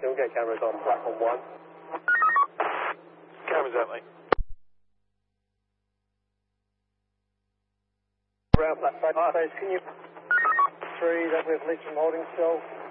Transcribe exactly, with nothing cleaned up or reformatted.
Still get cameras on platform one. Cameras only. Ground platform. Can you three that we've leaked from holding cell?